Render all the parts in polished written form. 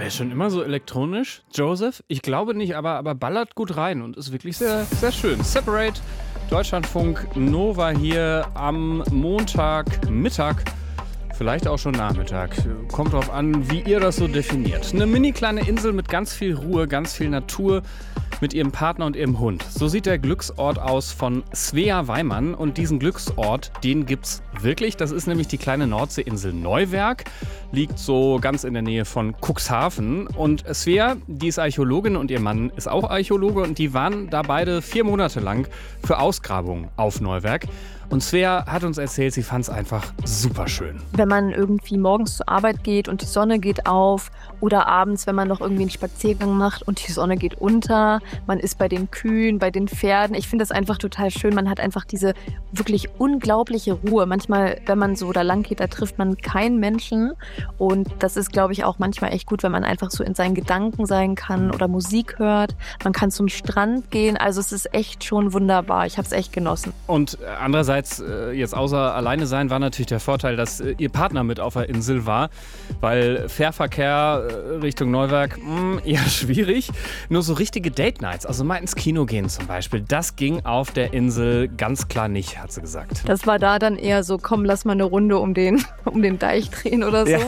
War der schon immer so elektronisch, Joseph? Ich glaube nicht, aber ballert gut rein und ist wirklich sehr, sehr schön. Separate, Deutschlandfunk Nova hier am Montagmittag. Vielleicht auch schon Nachmittag. Kommt drauf an, wie ihr das so definiert. Eine mini kleine Insel mit ganz viel Ruhe, ganz viel Natur, mit ihrem Partner und ihrem Hund. So sieht der Glücksort aus von Svea Weimann. Und diesen Glücksort, den gibt's wirklich. Das ist nämlich die kleine Nordseeinsel Neuwerk. Liegt so ganz in der Nähe von Cuxhaven. Und Svea, die ist Archäologin und ihr Mann ist auch Archäologe. Und die waren da beide 4 Monate lang für Ausgrabungen auf Neuwerk. Und Svea hat uns erzählt, sie fand es einfach super schön. Wenn man irgendwie morgens zur Arbeit geht und die Sonne geht auf oder abends, wenn man noch irgendwie einen Spaziergang macht und die Sonne geht unter, man ist bei den Kühen, bei den Pferden. Ich finde das einfach total schön. Man hat einfach diese wirklich unglaubliche Ruhe. Manchmal, wenn man so da lang geht, da trifft man keinen Menschen. Und das ist, glaube ich, auch manchmal echt gut, wenn man einfach so in seinen Gedanken sein kann oder Musik hört. Man kann zum Strand gehen. Also es ist echt schon wunderbar. Ich habe es echt genossen. Und andererseits, jetzt außer alleine sein, war natürlich der Vorteil, dass ihr Partner mit auf der Insel war, weil Fährverkehr Richtung Neuwerk eher schwierig. Nur so richtige Date-Nights, also mal ins Kino gehen zum Beispiel, das ging auf der Insel ganz klar nicht, hat sie gesagt. Das war da dann eher so, komm, lass mal eine Runde um den Deich drehen oder so. Ja.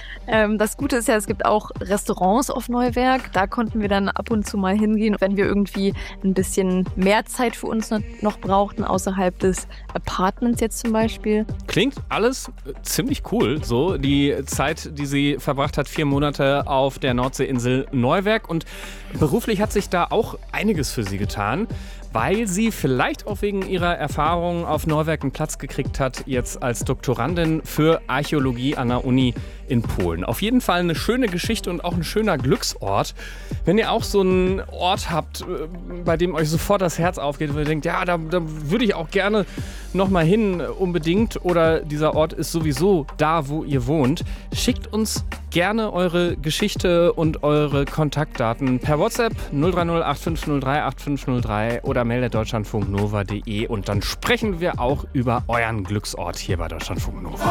Das Gute ist ja, es gibt auch Restaurants auf Neuwerk. Da konnten wir dann ab und zu mal hingehen, wenn wir irgendwie ein bisschen mehr Zeit für uns noch brauchten, außerhalb des Apartments jetzt zum Beispiel. Klingt alles ziemlich cool, so die Zeit, die sie verbracht hat, 4 Monate auf der Nordseeinsel Neuwerk. Und beruflich hat sich da auch einiges für sie getan, weil sie vielleicht auch wegen ihrer Erfahrungen auf Neuwerk einen Platz gekriegt hat, jetzt als Doktorandin für Archäologie an der Uni in Polen. Auf jeden Fall eine schöne Geschichte und auch ein schöner Glücksort. Wenn ihr auch so einen Ort habt, bei dem euch sofort das Herz aufgeht, wo ihr denkt, ja, da würde ich auch gerne noch mal hin unbedingt, oder dieser Ort ist sowieso da, wo ihr wohnt, schickt uns gerne eure Geschichte und eure Kontaktdaten per WhatsApp 030 8503 8503 oder mail@deutschlandfunknova.de und dann sprechen wir auch über euren Glücksort hier bei Deutschlandfunk Nova.